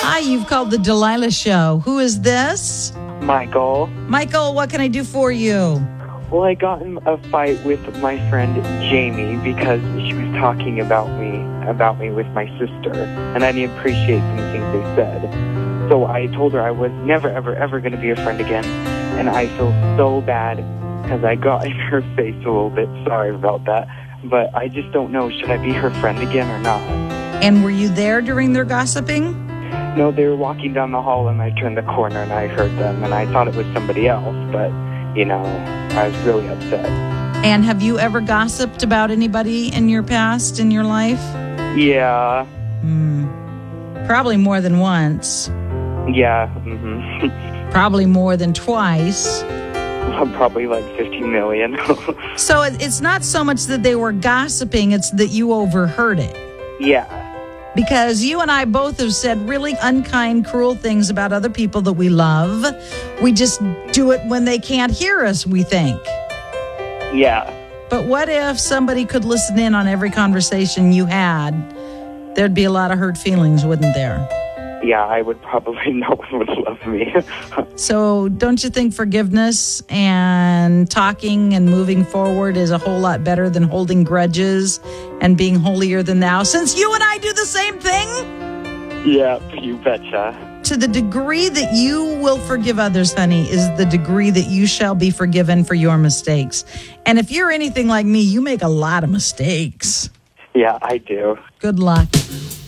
Hi, you've called the Delilah Show. Who is this? Michael. Michael, what can I do for you? Well, I got in a fight with my friend Jamie because she was talking about me with my sister, and I didn't appreciate some things they said. So I told her I was never, ever, ever going to be a friend again, and I feel so bad because I got in her face a little bit. Sorry about that, but I just don't know. Should I be her friend again or not? And were you there during their gossiping? No, they were walking down the hall, and I turned the corner, and I heard them, and I thought it was somebody else, but, I was really upset. And have you ever gossiped about anybody in your past, in your life? Yeah. Probably more than once. Yeah. Probably more than twice. Probably like 50 million. So it's not so much that they were gossiping, it's that you overheard it. Yeah. Because you and I both have said really unkind, cruel things about other people that we love. We just do it when they can't hear us, we think. Yeah. But what if somebody could listen in on every conversation you had? There'd be a lot of hurt feelings, wouldn't there? Yeah, I would probably, no one would love me. So don't you think forgiveness and talking and moving forward is a whole lot better than holding grudges and being holier than thou? Since you and I do the same thing? Yeah, you betcha. To the degree that you will forgive others, honey, is the degree that you shall be forgiven for your mistakes. And if you're anything like me, you make a lot of mistakes. Yeah, I do. Good luck.